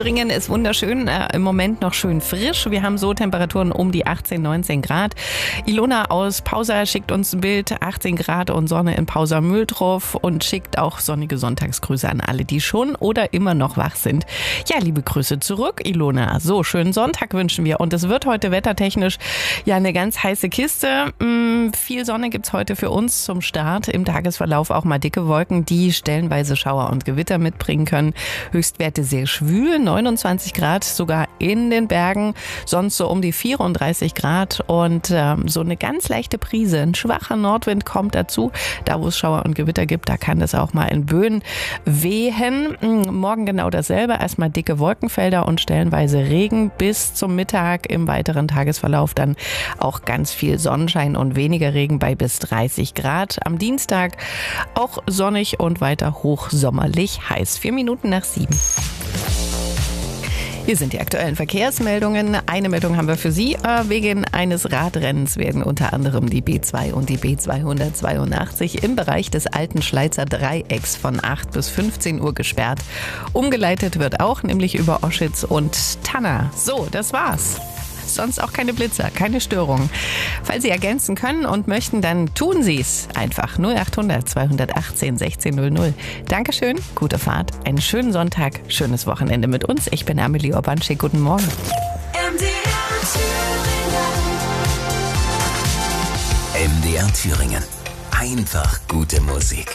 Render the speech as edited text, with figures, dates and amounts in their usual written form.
Thüringen ist wunderschön, im Moment noch schön frisch. Wir haben so Temperaturen um die 18, 19 Grad. Ilona aus Pausa schickt uns ein Bild, 18 Grad und Sonne in Pausa-Mühldorf und schickt auch sonnige Sonntagsgrüße an alle, die schon oder immer noch wach sind. Ja, liebe Grüße zurück, Ilona. So, schönen Sonntag wünschen wir und es wird heute wettertechnisch ja eine ganz heiße Kiste. Viel Sonne gibt's heute für uns zum Start. Im Tagesverlauf auch mal dicke Wolken, die stellenweise Schauer und Gewitter mitbringen können. Höchstwerte sehr schwül, 29 Grad sogar in den Bergen, sonst so um die 34 Grad und so eine ganz leichte Brise. Ein schwacher Nordwind kommt dazu. Da, wo es Schauer und Gewitter gibt, da kann das auch mal in Böen wehen. Morgen genau dasselbe. Erstmal dicke Wolkenfelder und stellenweise Regen bis zum Mittag. Im weiteren Tagesverlauf dann auch ganz viel Sonnenschein und weniger Regen bei bis 30 Grad. Am Dienstag auch sonnig und weiter hochsommerlich heiß. 4 Minuten nach 7. Hier sind die aktuellen Verkehrsmeldungen. Eine Meldung haben wir für Sie. Wegen eines Radrennens werden unter anderem die B2 und die B282 im Bereich des alten Schleizer Dreiecks von 8 bis 15 Uhr gesperrt. Umgeleitet wird auch, nämlich über Oschitz und Tanner. So, das war's. Sonst auch keine Blitzer, keine Störungen. Falls Sie ergänzen können und möchten, dann tun Sie es einfach. 0800 218 1600. Dankeschön, gute Fahrt, einen schönen Sonntag, schönes Wochenende mit uns. Ich bin Amelie Urbanschik, guten Morgen. MDR Thüringen. Einfach gute Musik.